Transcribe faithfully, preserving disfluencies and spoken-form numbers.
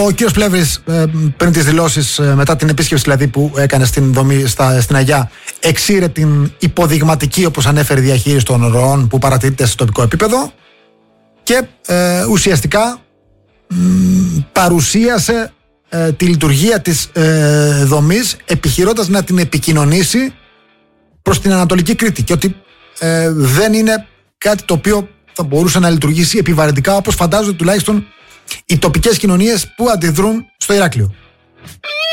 Ο κύριος Πλεύρης ε, πριν τις δηλώσεις, ε, μετά την επίσκεψη δηλαδή που έκανε στην, δομή, στα, στην Αγιά, εξήρε την υποδειγματική, όπως ανέφερε, διαχείριση των ροών που παρατηρείται στο τοπικό επίπεδο και ε, ουσιαστικά μ, παρουσίασε ε, τη λειτουργία της ε, δομής, επιχειρώντας να την επικοινωνήσει προς την Ανατολική Κρήτη και ότι ε, δεν είναι κάτι το οποίο θα μπορούσε να λειτουργήσει επιβαρυντικά, όπως φαντάζονται τουλάχιστον οι τοπικές κοινωνίες που αντιδρούν στο Ηράκλειο.